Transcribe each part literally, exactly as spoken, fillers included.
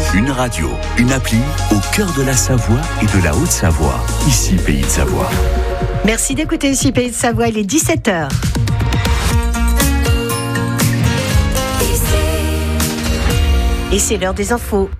Une radio, une appli au cœur de la Savoie et de la Haute-Savoie. Ici, Pays de Savoie. Merci d'écouter ici, Pays de Savoie. Il est dix-sept heures. Et c'est l'heure des infos.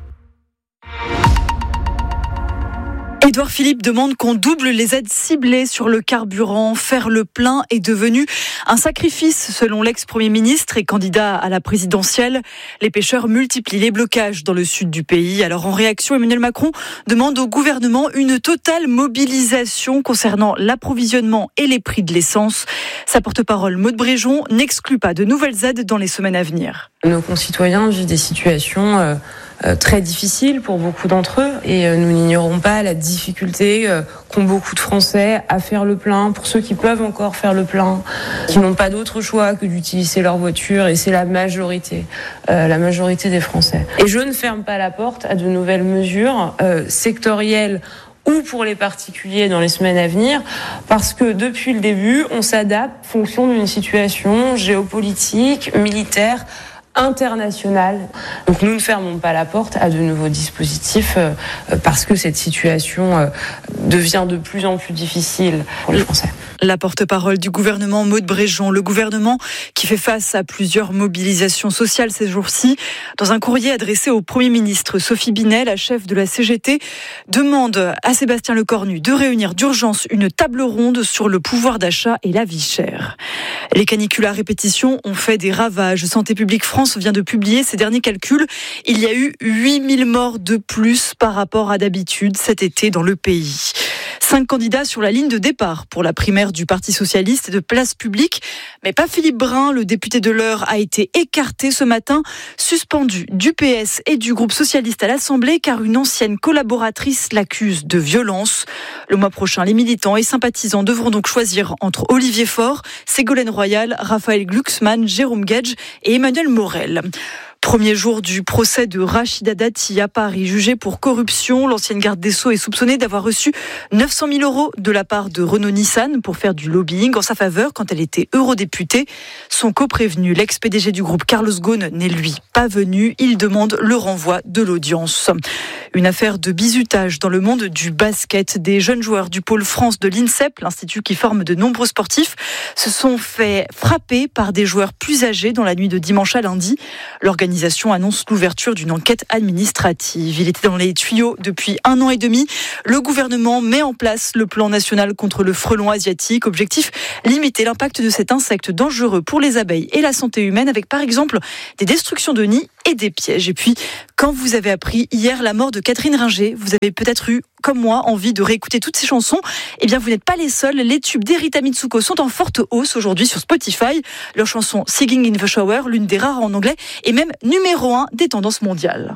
Édouard Philippe demande qu'on double les aides ciblées sur le carburant. Faire le plein est devenu un sacrifice, selon l'ex-premier ministre et candidat à la présidentielle. Les pêcheurs multiplient les blocages dans le sud du pays. Alors, en réaction, Emmanuel Macron demande au gouvernement une totale mobilisation concernant l'approvisionnement et les prix de l'essence. Sa porte-parole, Maud Bréjon, n'exclut pas de nouvelles aides dans les semaines à venir. Nos concitoyens vivent des situations euh, euh, très difficiles pour beaucoup d'entre eux et euh, nous n'ignorons pas la difficulté euh, qu'ont beaucoup de Français à faire le plein. Pour ceux qui peuvent encore faire le plein, qui n'ont pas d'autre choix que d'utiliser leur voiture, et c'est la majorité, euh, la majorité des Français. Et je ne ferme pas la porte à de nouvelles mesures euh, sectorielles ou pour les particuliers dans les semaines à venir, parce que depuis le début, on s'adapte en fonction d'une situation géopolitique, militaire, internationale. Donc nous ne fermons pas la porte à de nouveaux dispositifs euh, parce que cette situation euh, devient de plus en plus difficile pour les Français. La porte-parole du gouvernement, Maud Bréjon, le gouvernement qui fait face à plusieurs mobilisations sociales ces jours-ci. Dans un courrier adressé au Premier ministre, Sophie Binet, la chef de la C G T, demande à Sébastien Lecornu de réunir d'urgence une table ronde sur le pouvoir d'achat et la vie chère. Les canicules à répétition ont fait des ravages. Santé publique France vient de publier ses derniers calculs. Il y a eu huit mille morts de plus par rapport à d'habitude cet été dans le pays. Cinq candidats sur la ligne de départ pour la primaire du Parti socialiste et de Place publique. Mais pas Philippe Brun, le député de l'Eure, a été écarté ce matin, suspendu du P S et du groupe socialiste à l'Assemblée car une ancienne collaboratrice l'accuse de violence. Le mois prochain, les militants et sympathisants devront donc choisir entre Olivier Faure, Ségolène Royal, Raphaël Glucksmann, Jérôme Gage et Emmanuel Morel. Premier jour du procès de Rachida Dati à Paris, jugée pour corruption. L'ancienne garde des Sceaux est soupçonnée d'avoir reçu neuf cent mille euros de la part de Renault-Nissan pour faire du lobbying en sa faveur quand elle était eurodéputée. Son coprévenu, l'ex-P D G du groupe Carlos Ghosn, n'est lui pas venu. Il demande le renvoi de l'audience. Une affaire de bizutage dans le monde du basket. Des jeunes joueurs du pôle France de l'INSEP, l'institut qui forme de nombreux sportifs, se sont fait frapper par des joueurs plus âgés dans la nuit de dimanche à lundi. L'organisation annonce l'ouverture d'une enquête administrative. Il était dans les tuyaux depuis un an et demi. Le gouvernement met en place le plan national contre le frelon asiatique. Objectif, limiter l'impact de cet insecte dangereux pour les abeilles et la santé humaine avec par exemple des destructions de nids et des pièges. Et puis, quand vous avez appris hier la mort de Catherine Ringer, vous avez peut-être eu, comme moi, envie de réécouter toutes ces chansons. Eh bien, vous n'êtes pas les seuls. Les tubes d'Erita Mitsuko sont en forte hausse aujourd'hui sur Spotify. Leur chanson Singing in the Shower, l'une des rares en anglais, est même numéro un des tendances mondiales.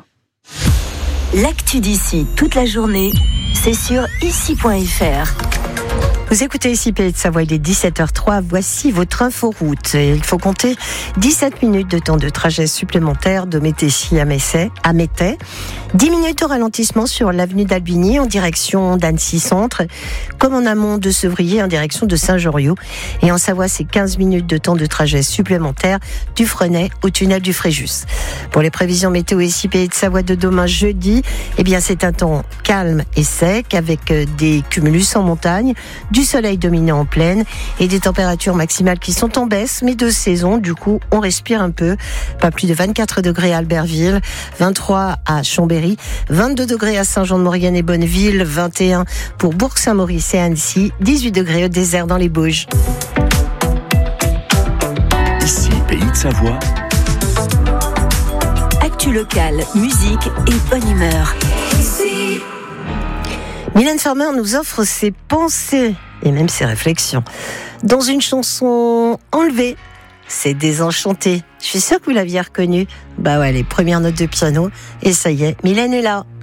L'actu d'ici toute la journée, c'est sur ici point f r. Vous écoutez ici Pays de Savoie, il est dix-sept heures trois. Voici votre inforoute. Il faut compter dix-sept minutes de temps de trajet supplémentaire de Météchy à Messet, à Métais. dix minutes au ralentissement sur l'avenue d'Albigny en direction d'Annecy Centre, comme en amont de Sevrier en direction de Saint-Joriot. Et en Savoie, c'est quinze minutes de temps de trajet supplémentaire du Fresnay au tunnel du Fréjus. Pour les prévisions météo ici Pays de Savoie de demain jeudi, eh bien c'est un temps calme et sec avec des cumulus en montagne, du soleil dominant en plaine et des températures maximales qui sont en baisse, mais de saison. Du coup, on respire un peu. Pas plus de vingt-quatre degrés à Albertville, vingt-trois à Chambéry, vingt-deux degrés à Saint-Jean-de-Maurienne et Bonneville, vingt et un pour Bourg-Saint-Maurice et Annecy, dix-huit degrés au désert dans les Bauges. Ici, Pays de Savoie. Actu locale, musique et bonne humeur. Ici. Mylène Farmer nous offre ses pensées et même ses réflexions dans une chanson enlevée. C'est Désenchanté. Je suis sûre que vous l'aviez reconnue. Bah ouais, les premières notes de piano. Et ça y est, Mylène est là.